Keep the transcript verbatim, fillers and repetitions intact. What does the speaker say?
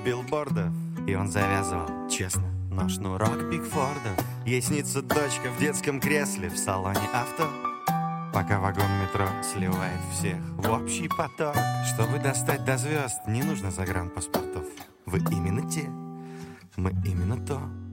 билбордов, и он завязывал, честно, но шнурок Бигфорда. Ей снится дочка в детском кресле в салоне авто, пока вагон метро сливает всех в общий поток. Чтобы достать до звезд, не нужно загранпаспортов. Вы именно те, мы именно то.